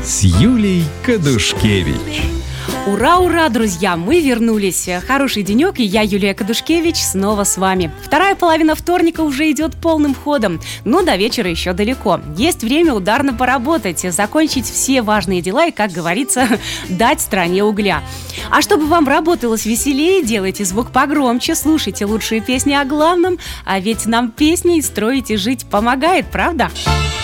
с Юлией Кадушкевич. Ура, ура, друзья! Мы вернулись. Хороший денек, и я, Юлия Кадушкевич, снова с вами. Вторая половина вторника уже идет полным ходом, но до вечера еще далеко. Есть время ударно поработать, закончить все важные дела и, как говорится, дать стране угля. А чтобы вам работалось веселее, делайте звук погромче, слушайте лучшие песни о главном, а ведь нам песни и строить и жить помогает, правда?